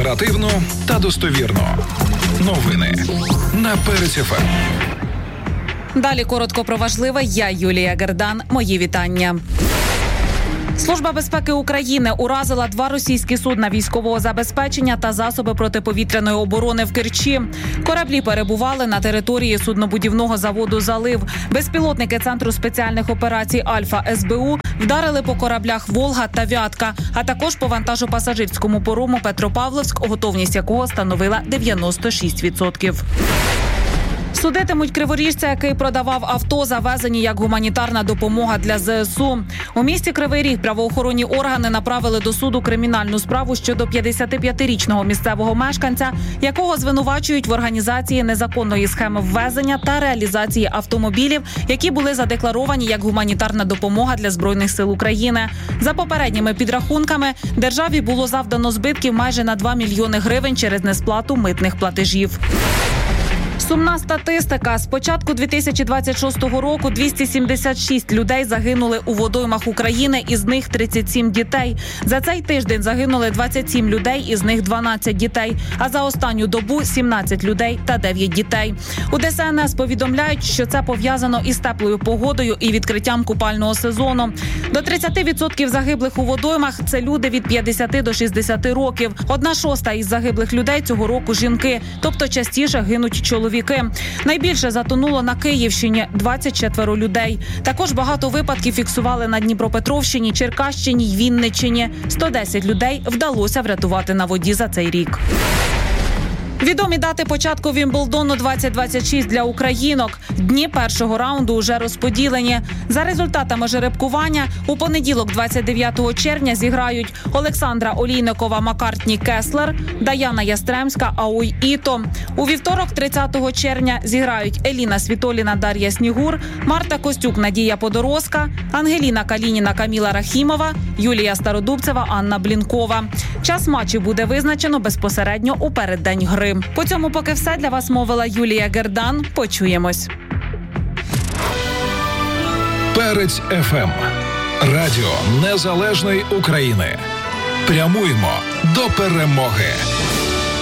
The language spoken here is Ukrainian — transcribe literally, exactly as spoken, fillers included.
Оперативно та достовірно. Новини на Перець еф ем. Далі коротко про важливе. Я Юлія Гердан. Мої вітання. Служба безпеки України уразила два російські судна військового забезпечення та засоби протиповітряної оборони в Керчі. Кораблі перебували на території суднобудівного заводу «Залив». Безпілотники Центру спеціальних операцій «Альфа» ес бе у вдарили по кораблях «Волга» та «Вятка», а також по вантажопасажирському парому «Петропавловськ», готовність якого становила дев'яносто шість відсотків. Судитимуть криворіжця, який продавав авто, завезені як гуманітарна допомога для зе ес у. У місті Кривий Ріг правоохоронні органи направили до суду кримінальну справу щодо п'ятдесятип'ятирічного місцевого мешканця, якого звинувачують в організації незаконної схеми ввезення та реалізації автомобілів, які були задекларовані як гуманітарна допомога для Збройних сил України. За попередніми підрахунками, державі було завдано збитків майже на два мільйони гривень через несплату митних платежів. Сумна статистика. З початку дві тисячі двадцять шостого року двісті сімдесят шість людей загинули у водоймах України, із них тридцять сім дітей. За цей тиждень загинули двадцять сім людей, із них дванадцять дітей. А за останню добу сімнадцять людей та дев'ять дітей. У де ес ен ес повідомляють, що це пов'язано із теплою погодою і відкриттям купального сезону. До тридцять відсотків загиблих у водоймах – це люди від п'ятдесят до шістдесяти років. Одна шоста із загиблих людей цього року – жінки, тобто частіше гинуть чоловіки. Найбільше затонуло на Київщині – двадцять четверо людей. Також багато випадків фіксували на Дніпропетровщині, Черкащині й Вінниччині. сто десять людей вдалося врятувати на воді за цей рік. Відомі дати початку Вімблдону двадцять двадцять шість для українок. Дні першого раунду уже розподілені. За результатами жеребкування у понеділок двадцять дев'ятого червня зіграють Олександра Олійникова, Маккартні Кеслер, Даяна Ястремська, Аой Іто. У вівторок тридцятого червня зіграють Еліна Світоліна, Дар'я Снігур, Марта Костюк, Надія Подорозька, Ангеліна Калініна, Каміла Рахімова, Юлія Стародубцева, Анна Блінкова. Час матчу буде визначено безпосередньо у переддень гри. По цьому поки все. Для вас мовила Юлія Гердан. Почуємось. Перець еф ем. Радіо Незалежної України. Прямуємо до перемоги.